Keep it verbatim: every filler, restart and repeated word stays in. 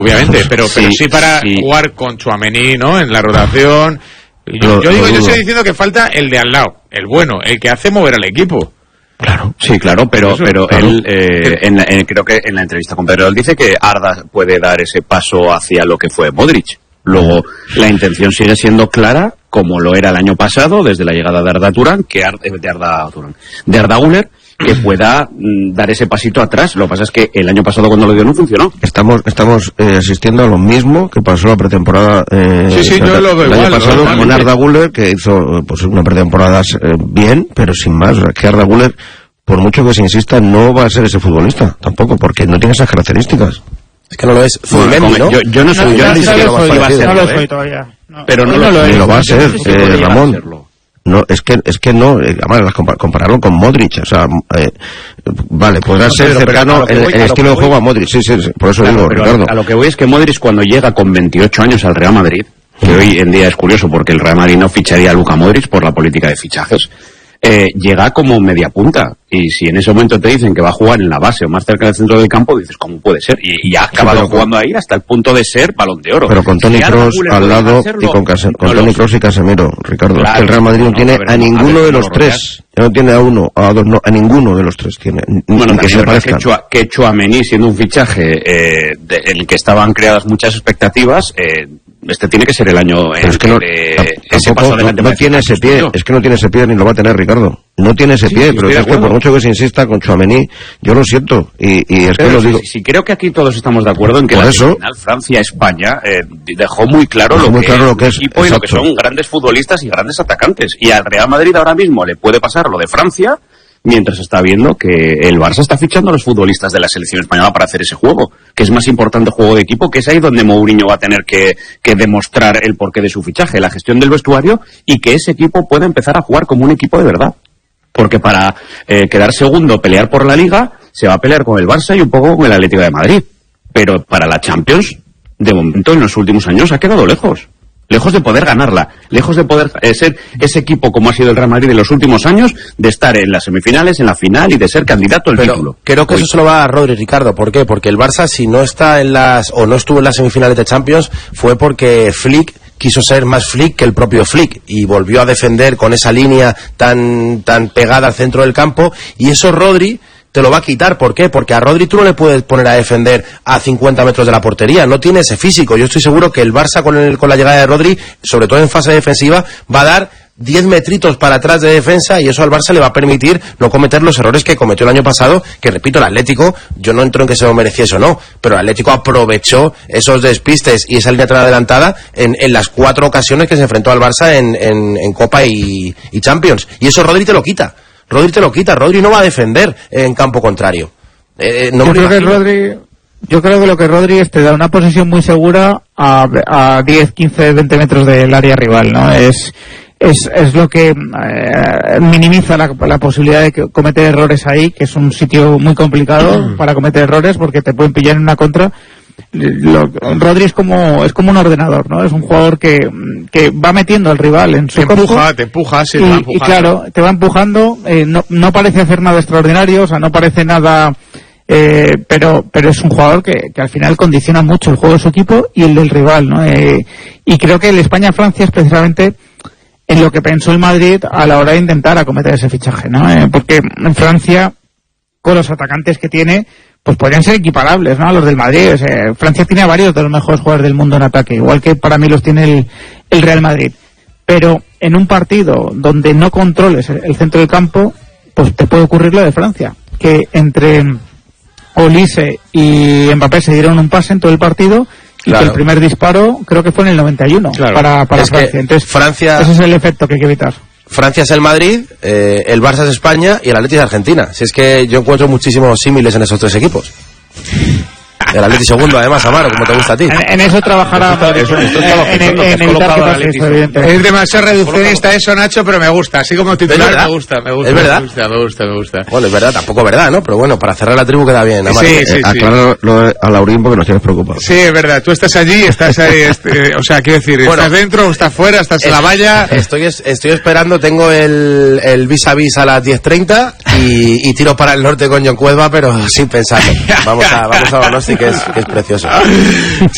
obviamente, pero sí, pero sí para sí. jugar con Tchouaméni, ¿no? En la rotación. Yo, yo digo, yo estoy diciendo que falta el de al lado, el bueno, el que hace mover al equipo. Claro, sí, claro, pero Eso, pero claro. él, eh, en la, en, creo que en la entrevista con Pedro él dice que Arda puede dar ese paso hacia lo que fue Modric. Luego, la intención sigue siendo clara, como lo era el año pasado, desde la llegada de Arda Turán, que Ar, de Arda Turán, de Arda Güler, que pueda mm, dar ese pasito atrás. Lo que pasa es que el año pasado cuando lo dio no funcionó. Estamos estamos eh, asistiendo a lo mismo que pasó la pretemporada eh, sí, sí, yo lo veo el igual, año pasado ¿no? con Arda Güler, que hizo pues una pretemporada eh, bien, pero sin más. Que Arda Güler, por mucho que se insista, no va a ser ese futbolista tampoco, porque no tiene esas características. Es que no lo es. Zubimendi, ¿no? Yo, yo no soy, no, yo no, no, no, no, no, no, ser, no lo ¿eh? soy todavía. No, pero no, no lo, lo, ni lo va a ser, sí, sí, eh, Ramón. No, es que es que no, eh, además, compararlo con Modric, o sea, eh, vale, podrá no, ser pero, cercano pero el, el estilo de juego a Modric, sí, sí, sí, por eso claro, digo, Ricardo. A lo que voy es que Modric cuando llega con veintiocho años al Real Madrid, que hoy en día es curioso porque el Real Madrid no ficharía a Luka Modric por la política de fichajes, eh, llega como media punta, y si en ese momento te dicen que va a jugar en la base o más cerca del centro del campo, dices, ¿cómo puede ser? Y, y ha acabado sí, jugando con, ahí hasta el punto de ser Balón de Oro. Pero con Toni Kroos al lado hacerlo, y con, Case, con no Toni Kroos y Casemiro, Ricardo, claro, es que el Real Madrid no, no tiene no, a ninguno ver, de los tres, no tiene a uno, a dos, no, a ninguno de los tres tiene, bueno, que se parezcan. Que Tchouaméni, siendo un fichaje eh, de, en el que estaban creadas muchas expectativas, eh, este tiene que ser el año en es que no, de, ese paso no, no tiene ese pie, es que no tiene ese pie ni lo va a tener Ricardo, no tiene ese sí, pie, pero es que por mucho que se insista con Tchouaméni, yo lo siento, y, y es pero que lo sí, digo. Sí, sí, creo que aquí todos estamos de acuerdo en que por la eso, final Francia-España eh, dejó muy claro, dejó lo, muy que claro es lo que es equipo y lo que son grandes futbolistas y grandes atacantes, y al Real Madrid ahora mismo le puede pasar lo de Francia, mientras está viendo que el Barça está fichando a los futbolistas de la selección española para hacer ese juego, que es más importante juego de equipo, que es ahí donde Mourinho va a tener que, que demostrar el porqué de su fichaje, la gestión del vestuario, y que ese equipo pueda empezar a jugar como un equipo de verdad. Porque para eh, quedar segundo, pelear por la Liga, se va a pelear con el Barça y un poco con el Atlético de Madrid. Pero para la Champions, de momento, en los últimos años, ha quedado lejos. Lejos de poder ganarla, lejos de poder eh, ser ese equipo como ha sido el Real Madrid en los últimos años, de estar en las semifinales, en la final y de ser candidato al Pero título. Creo que Hoy. eso se lo va a Rodri, Ricardo. ¿Por qué? Porque el Barça, si no está en las, o no estuvo en las semifinales de Champions, fue porque Flick quiso ser más Flick que el propio Flick y volvió a defender con esa línea tan, tan pegada al centro del campo, y eso Rodri te lo va a quitar. ¿Por qué? Porque a Rodri tú no le puedes poner a defender a cincuenta metros de la portería, no tiene ese físico. Yo estoy seguro que el Barça con, el, con la llegada de Rodri, sobre todo en fase defensiva, va a dar diez metritos para atrás de defensa, y eso al Barça le va a permitir no cometer los errores que cometió el año pasado, que repito, el Atlético, yo no entro en que se lo mereciese o no, pero el Atlético aprovechó esos despistes y esa línea tan adelantada en, en las cuatro ocasiones que se enfrentó al Barça en, en, en Copa y, y Champions, y eso Rodri te lo quita. Rodri te lo quita, Rodri no va a defender en campo contrario. Eh, no yo creo que Rodri, yo creo que lo que Rodri es te da una posición muy segura a, a diez, quince, veinte metros del área rival, ¿no? Es es, es lo que eh, minimiza la, la posibilidad de que cometer errores ahí, que es un sitio muy complicado para cometer errores porque te pueden pillar en una contra. Lo, Rodri es como es como un ordenador, ¿no? Es un jugador que, que va metiendo al rival en su te campo, empuja, te empuja, sí, y, te va empujando. Y claro, te va empujando, eh, no, no parece hacer nada extraordinario, o sea, no parece nada, eh, pero pero es un jugador que, que al final condiciona mucho el juego de su equipo y el del rival, ¿no? Eh, y creo que el España-Francia es precisamente en lo que pensó el Madrid a la hora de intentar acometer ese fichaje, ¿no? Eh, porque en Francia, con los atacantes que tiene, pues podrían ser equiparables, ¿no?, a los del Madrid. O sea, Francia tiene a varios de los mejores jugadores del mundo en ataque, igual que para mí los tiene el, el Real Madrid. Pero en un partido donde no controles el, el centro del campo, pues te puede ocurrir lo de Francia, que entre Olise y Mbappé se dieron un pase en todo el partido, y claro, que el primer disparo creo que fue en el noventa y uno, claro, para, para Francia. Entonces, Francia... ese es el efecto que hay que evitar. Francia es el Madrid, eh, el Barça es España y el Atleti es Argentina. Si es que yo encuentro muchísimos símiles en esos tres equipos. El Atleti segundo, además, Amaro, como te gusta a ti. En, en eso trabajará eso, eso, eso, en, en, en evitar que pase eso, evidentemente. Es demasiado reduccionista eso, Nacho, pero me gusta. Así como titular, me gusta, me gusta. ¿Es verdad? Me gusta, me gusta, me gusta. Bueno, es verdad, tampoco verdad, ¿no? Pero bueno, para cerrar la tribu queda bien, Amaro. Sí, sí, sí. Aclaro a Laurín porque nos tienes preocupados. Sí, es verdad. Tú estás allí, estás ahí, este, o sea, quiero decir, bueno, ¿estás dentro o estás fuera? ¿Estás es, en la valla? Estoy, estoy esperando, tengo el, el vis a vis a las diez treinta y, y tiro para el norte con John Cueva, pero sin pensarlo. Vamos a, vamos a Donosti, que es, que es precioso.